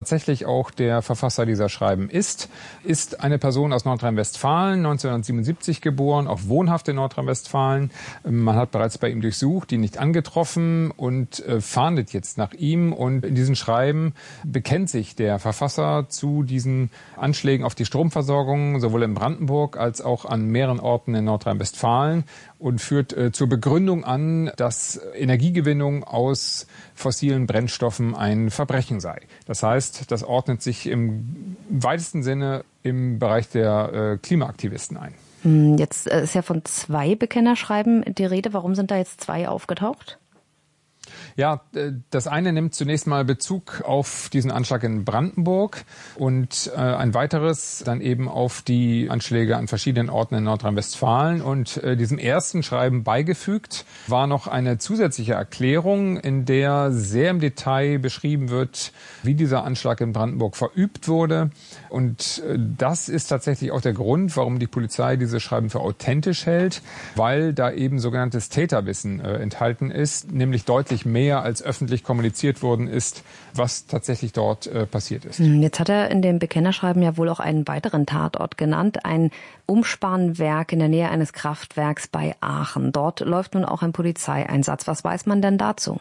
Tatsächlich auch der Verfasser dieser Schreiben ist eine Person aus Nordrhein-Westfalen, 1977 geboren, auch wohnhaft in Nordrhein-Westfalen. Man hat bereits bei ihm durchsucht, ihn nicht angetroffen und fahndet jetzt nach ihm. Und in diesen Schreiben bekennt sich der Verfasser zu diesen Anschlägen auf die Stromversorgung, sowohl in Brandenburg als auch an mehreren Orten in Nordrhein-Westfalen und führt zur Begründung an, dass Energiegewinnung aus fossilen Brennstoffen ein Verbrechen sei. Das heißt, das ordnet sich im weitesten Sinne im Bereich der Klimaaktivisten ein. Jetzt ist ja von 2 Bekennerschreiben die Rede. Warum sind da jetzt 2 aufgetaucht? Ja, das eine nimmt zunächst mal Bezug auf diesen Anschlag in Brandenburg und ein weiteres dann eben auf die Anschläge an verschiedenen Orten in Nordrhein-Westfalen. Und diesem ersten Schreiben beigefügt war noch eine zusätzliche Erklärung, in der sehr im Detail beschrieben wird, wie dieser Anschlag in Brandenburg verübt wurde. Und das ist tatsächlich auch der Grund, warum die Polizei diese Schreiben für authentisch hält, weil da eben sogenanntes Täterwissen enthalten ist, nämlich deutlich mehr als öffentlich kommuniziert worden ist, was tatsächlich dort passiert ist. Jetzt hat er in dem Bekennerschreiben ja wohl auch einen weiteren Tatort genannt, ein Umspannwerk in der Nähe eines Kraftwerks bei Aachen. Dort läuft nun auch ein Polizeieinsatz. Was weiß man denn dazu?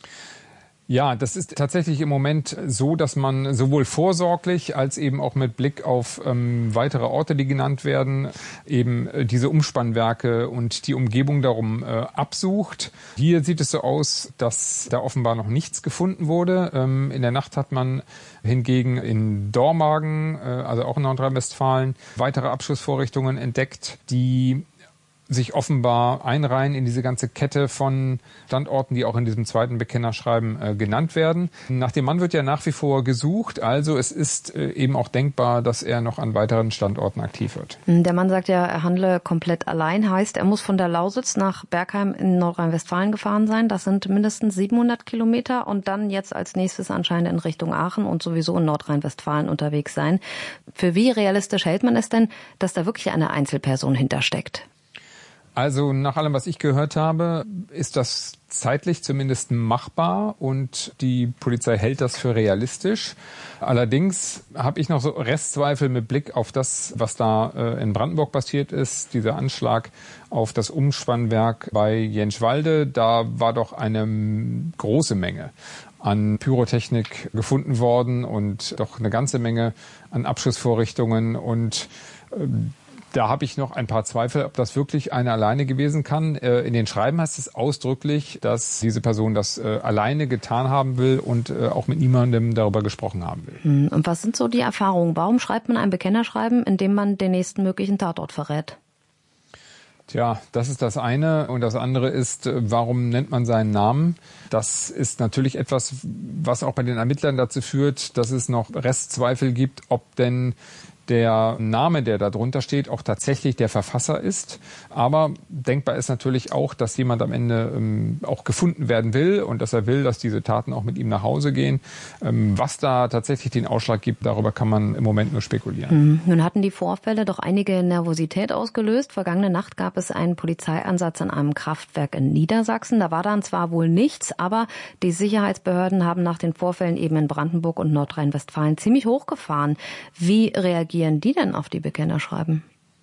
Ja, das ist tatsächlich im Moment so, dass man sowohl vorsorglich als eben auch mit Blick auf weitere Orte, die genannt werden, eben diese Umspannwerke und die Umgebung darum absucht. Hier sieht es so aus, dass da offenbar noch nichts gefunden wurde. In der Nacht hat man hingegen in Dormagen, also auch in Nordrhein-Westfalen, weitere Abschussvorrichtungen entdeckt, die sich offenbar einreihen in diese ganze Kette von Standorten, die auch in diesem zweiten Bekennerschreiben genannt werden. Nach dem Mann wird ja nach wie vor gesucht, also es ist eben auch denkbar, dass er noch an weiteren Standorten aktiv wird. Der Mann sagt ja, er handle komplett allein, heißt, er muss von der Lausitz nach Bergheim in Nordrhein-Westfalen gefahren sein. Das sind mindestens 700 Kilometer und dann jetzt als nächstes anscheinend in Richtung Aachen und sowieso in Nordrhein-Westfalen unterwegs sein. Für wie realistisch hält man es denn, dass da wirklich eine Einzelperson hintersteckt? Also nach allem, was ich gehört habe, ist das zeitlich zumindest machbar und die Polizei hält das für realistisch. Allerdings habe ich noch so Restzweifel mit Blick auf das, was da in Brandenburg passiert ist, dieser Anschlag auf das Umspannwerk bei Jänschwalde. Da war doch eine große Menge an Pyrotechnik gefunden worden und doch eine ganze Menge an Abschussvorrichtungen und da habe ich noch ein paar Zweifel, ob das wirklich eine alleine gewesen kann. In den Schreiben heißt es ausdrücklich, dass diese Person das alleine getan haben will und auch mit niemandem darüber gesprochen haben will. Und was sind so die Erfahrungen? Warum schreibt man ein Bekennerschreiben, in dem man den nächsten möglichen Tatort verrät? Tja, das ist das eine. Und das andere ist, warum nennt man seinen Namen? Das ist natürlich etwas, was auch bei den Ermittlern dazu führt, dass es noch Restzweifel gibt, ob denn der Name, der da drunter steht, auch tatsächlich der Verfasser ist. Aber denkbar ist natürlich auch, dass jemand am Ende auch gefunden werden will und dass er will, dass diese Taten auch mit ihm nach Hause gehen. Was da tatsächlich den Ausschlag gibt, darüber kann man im Moment nur spekulieren. Nun hatten die Vorfälle doch einige Nervosität ausgelöst. Vergangene Nacht gab es einen Polizeieinsatz an einem Kraftwerk in Niedersachsen. Da war dann zwar wohl nichts, aber die Sicherheitsbehörden haben nach den Vorfällen eben in Brandenburg und Nordrhein-Westfalen ziemlich hochgefahren. Wie reagieren die denn auf die Bekennerschreiben?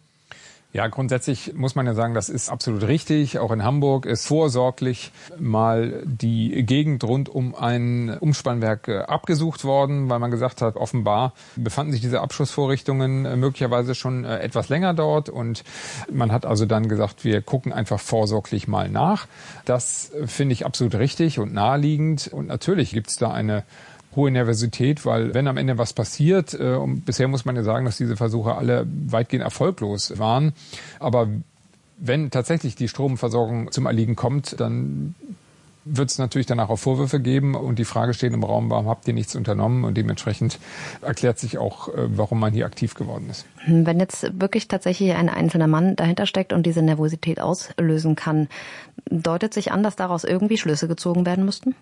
Ja, grundsätzlich muss man ja sagen, das ist absolut richtig. Auch in Hamburg ist vorsorglich mal die Gegend rund um ein Umspannwerk abgesucht worden, weil man gesagt hat, offenbar befanden sich diese Abschussvorrichtungen möglicherweise schon etwas länger dort. Und man hat also dann gesagt, wir gucken einfach vorsorglich mal nach. Das finde ich absolut richtig und naheliegend. Und natürlich gibt es da eine hohe Nervosität, weil wenn am Ende was passiert, und bisher muss man ja sagen, dass diese Versuche alle weitgehend erfolglos waren, aber wenn tatsächlich die Stromversorgung zum Erliegen kommt, dann wird es natürlich danach auch Vorwürfe geben und die Frage steht im Raum, warum habt ihr nichts unternommen? Und dementsprechend erklärt sich auch, warum man hier aktiv geworden ist. Wenn jetzt wirklich tatsächlich ein einzelner Mann dahinter steckt und diese Nervosität auslösen kann, deutet sich an, dass daraus irgendwie Schlüsse gezogen werden müssten?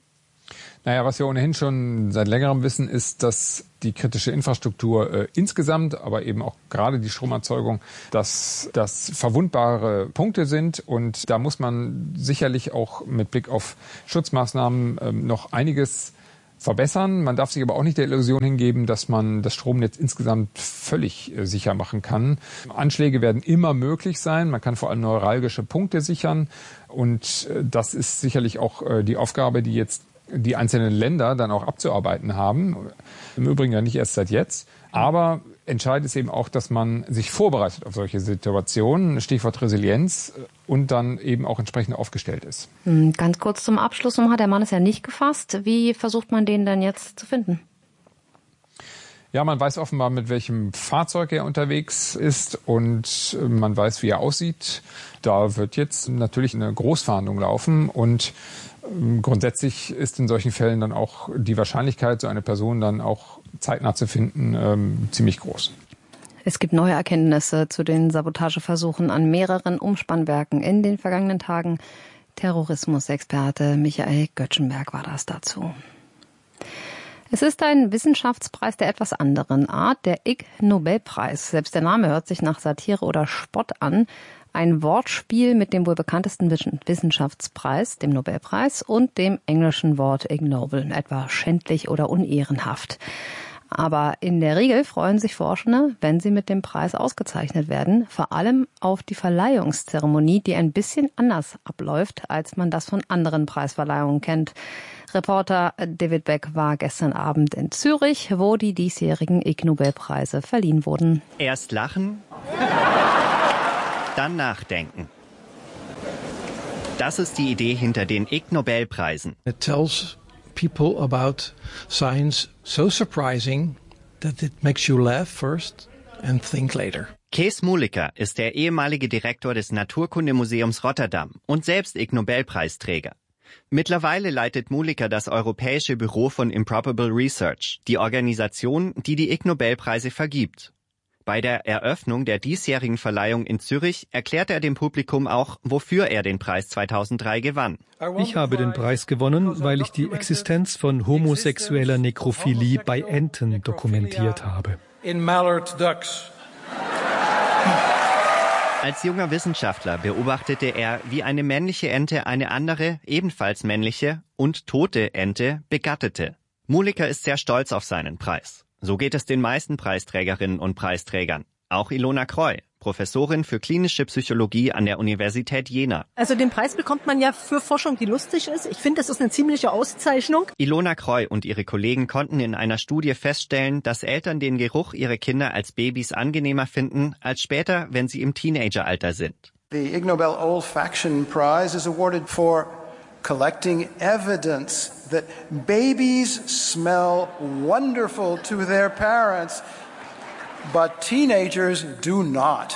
Naja, was wir ohnehin schon seit längerem wissen, ist, dass die kritische Infrastruktur insgesamt, aber eben auch gerade die Stromerzeugung, dass das verwundbare Punkte sind. Und da muss man sicherlich auch mit Blick auf Schutzmaßnahmen noch einiges verbessern. Man darf sich aber auch nicht der Illusion hingeben, dass man das Stromnetz insgesamt völlig sicher machen kann. Anschläge werden immer möglich sein. Man kann vor allem neuralgische Punkte sichern. Und das ist sicherlich auch die Aufgabe, die jetzt die einzelnen Länder dann auch abzuarbeiten haben. Im Übrigen ja nicht erst seit jetzt. Aber entscheidend ist eben auch, dass man sich vorbereitet auf solche Situationen, Stichwort Resilienz, und dann eben auch entsprechend aufgestellt ist. Ganz kurz zum Abschluss, hat der Mann es ja nicht gefasst. Wie versucht man den denn jetzt zu finden? Ja, man weiß offenbar, mit welchem Fahrzeug er unterwegs ist und man weiß, wie er aussieht. Da wird jetzt natürlich eine Großfahndung laufen und grundsätzlich ist in solchen Fällen dann auch die Wahrscheinlichkeit, so eine Person dann auch zeitnah zu finden, ziemlich groß. Es gibt neue Erkenntnisse zu den Sabotageversuchen an mehreren Umspannwerken in den vergangenen Tagen. Terrorismusexperte Michael Göttschenberg war das dazu. Es ist ein Wissenschaftspreis der etwas anderen Art, der Ig Nobelpreis. Selbst der Name hört sich nach Satire oder Spott an. Ein Wortspiel mit dem wohl bekanntesten Wissenschaftspreis, dem Nobelpreis, und dem englischen Wort ignoble, etwa schändlich oder unehrenhaft. Aber in der Regel freuen sich Forschende, wenn sie mit dem Preis ausgezeichnet werden, vor allem auf die Verleihungszeremonie, die ein bisschen anders abläuft, als man das von anderen Preisverleihungen kennt. Reporter David Beck war gestern Abend in Zürich, wo die diesjährigen Ig Nobelpreise verliehen wurden. Erst lachen, dann nachdenken. Das ist die Idee hinter den Ig Nobelpreisen. It tells people about science so surprising that it makes you laugh first and think later. Kees Mulliker ist der ehemalige Direktor des Naturkundemuseums Rotterdam und selbst Ig Nobelpreisträger. Mittlerweile leitet Mulliker das Europäische Büro von Improbable Research, die Organisation, die die Ig Nobelpreise vergibt. Bei der Eröffnung der diesjährigen Verleihung in Zürich erklärte er dem Publikum auch, wofür er den Preis 2003 gewann. Ich habe den Preis gewonnen, weil ich die Existenz von homosexueller Nekrophilie bei Enten dokumentiert habe. Als junger Wissenschaftler beobachtete er, wie eine männliche Ente eine andere, ebenfalls männliche und tote Ente begattete. Mulliker ist sehr stolz auf seinen Preis. So geht es den meisten Preisträgerinnen und Preisträgern. Auch Ilona Kreu, Professorin für klinische Psychologie an der Universität Jena. Also den Preis bekommt man ja für Forschung, die lustig ist. Ich finde, das ist eine ziemliche Auszeichnung. Ilona Kreu und ihre Kollegen konnten in einer Studie feststellen, dass Eltern den Geruch ihrer Kinder als Babys angenehmer finden, als später, wenn sie im Teenageralter sind. The Ig Nobel Olfaction Prize is awarded for collecting evidence that babies smell wonderful to their parents, but teenagers do not.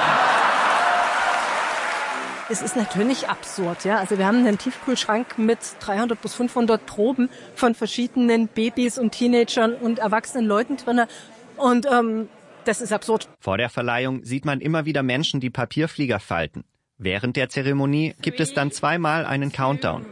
Es ist natürlich absurd, ja. Also wir haben einen Tiefkühlschrank mit 300 bis 500 Proben von verschiedenen Babys und Teenagern und erwachsenen Leuten drin. Und das ist absurd. Vor der Verleihung sieht man immer wieder Menschen, die Papierflieger falten. Während der Zeremonie gibt es dann zweimal einen Countdown.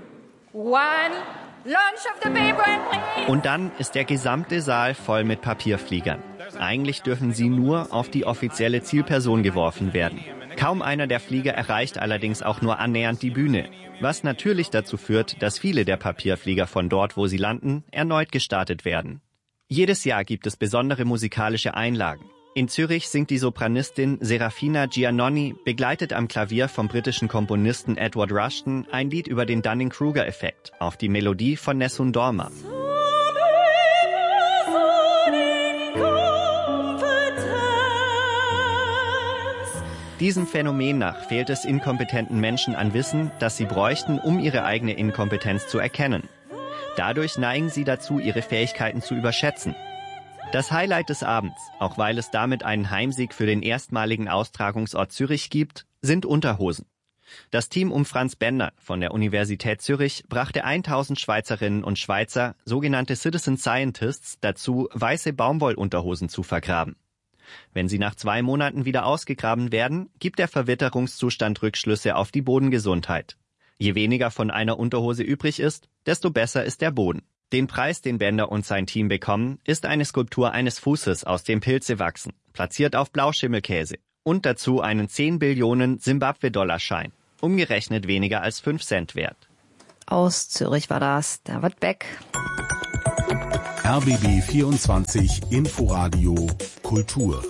Und dann ist der gesamte Saal voll mit Papierfliegern. Eigentlich dürfen sie nur auf die offizielle Zielperson geworfen werden. Kaum einer der Flieger erreicht allerdings auch nur annähernd die Bühne. Was natürlich dazu führt, dass viele der Papierflieger von dort, wo sie landen, erneut gestartet werden. Jedes Jahr gibt es besondere musikalische Einlagen. In Zürich singt die Sopranistin Serafina Giannoni, begleitet am Klavier vom britischen Komponisten Edward Rushton, ein Lied über den Dunning-Kruger-Effekt auf die Melodie von Nessun Dorma. Diesem Phänomen nach fehlt es inkompetenten Menschen an Wissen, das sie bräuchten, um ihre eigene Inkompetenz zu erkennen. Dadurch neigen sie dazu, ihre Fähigkeiten zu überschätzen. Das Highlight des Abends, auch weil es damit einen Heimsieg für den erstmaligen Austragungsort Zürich gibt, sind Unterhosen. Das Team um Franz Bender von der Universität Zürich brachte 1000 Schweizerinnen und Schweizer, sogenannte Citizen Scientists, dazu, weiße Baumwollunterhosen zu vergraben. Wenn sie nach 2 Monaten wieder ausgegraben werden, gibt der Verwitterungszustand Rückschlüsse auf die Bodengesundheit. Je weniger von einer Unterhose übrig ist, desto besser ist der Boden. Den Preis, den Bender und sein Team bekommen, ist eine Skulptur eines Fußes, aus dem Pilze wachsen, platziert auf Blauschimmelkäse. Und dazu einen 10 Billionen Zimbabwe-Dollarschein, umgerechnet weniger als 5 Cent wert. Aus Zürich war das David Beck. RBB 24 Inforadio Kultur.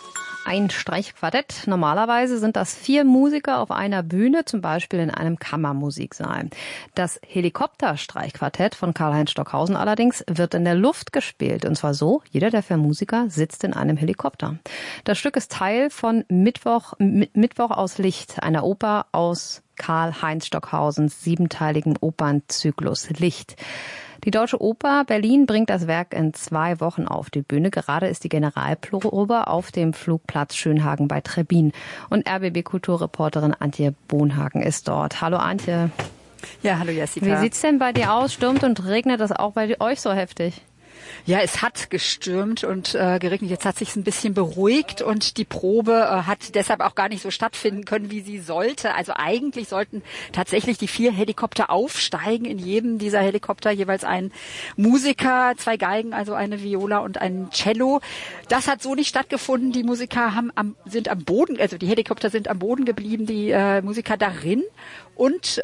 Ein Streichquartett. Normalerweise sind das 4 Musiker auf einer Bühne, zum Beispiel in einem Kammermusiksaal. Das Helikopterstreichquartett von Karl-Heinz Stockhausen allerdings wird in der Luft gespielt. Und zwar so, jeder der 4 Musiker sitzt in einem Helikopter. Das Stück ist Teil von Mittwoch aus Licht, einer Oper aus Karl-Heinz Stockhausens 7-teiligen Opernzyklus Licht. Die Deutsche Oper Berlin bringt das Werk in 2 Wochen auf die Bühne. Gerade ist die Generalprobe auf dem Flugplatz Schönhagen bei Trebbin. Und RBB-Kulturreporterin Antje Bohnhagen ist dort. Hallo Antje. Ja, hallo Jessica. Wie sieht's denn bei dir aus? Stürmt und regnet das auch bei euch so heftig? Ja, es hat gestürmt und geregnet. Jetzt hat sich's ein bisschen beruhigt und die Probe hat deshalb auch gar nicht so stattfinden können, wie sie sollte. Also eigentlich sollten tatsächlich die 4 Helikopter aufsteigen. In jedem dieser Helikopter jeweils ein Musiker, 2 Geigen, also eine Viola und ein Cello. Das hat so nicht stattgefunden. Die Musiker sind am Boden, also die Helikopter sind am Boden geblieben, die Musiker darin. Und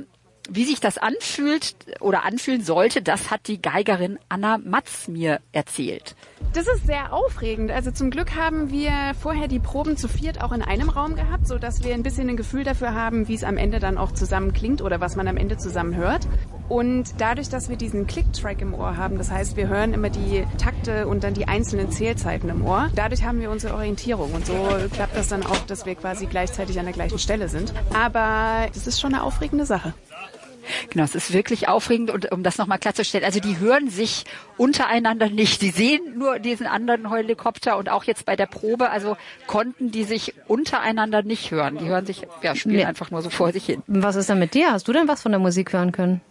wie sich das anfühlt oder anfühlen sollte, das hat die Geigerin Anna Matz mir erzählt. Das ist sehr aufregend. Also zum Glück haben wir vorher die Proben zu 4 auch in einem Raum gehabt, so dass wir ein bisschen ein Gefühl dafür haben, wie es am Ende dann auch zusammen klingt oder was man am Ende zusammen hört. Und dadurch, dass wir diesen Click-Track im Ohr haben, das heißt, wir hören immer die Takte und dann die einzelnen Zählzeiten im Ohr, dadurch haben wir unsere Orientierung. Und so klappt das dann auch, dass wir quasi gleichzeitig an der gleichen Stelle sind. Aber das ist schon eine aufregende Sache. Genau, es ist wirklich aufregend und um das nochmal klarzustellen, also die hören sich untereinander nicht. Die sehen nur diesen anderen Helikopter und auch jetzt bei der Probe, also konnten die sich untereinander nicht hören. Die hören sich, spielen einfach nur so vor sich hin. Was ist denn mit dir? Hast du denn was von der Musik hören können?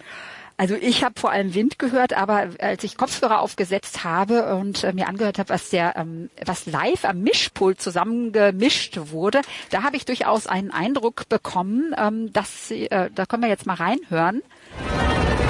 Also ich habe vor allem Wind gehört, aber als ich Kopfhörer aufgesetzt habe und mir angehört habe, was live am Mischpult zusammengemischt wurde, da habe ich durchaus einen Eindruck bekommen, da können wir jetzt mal reinhören.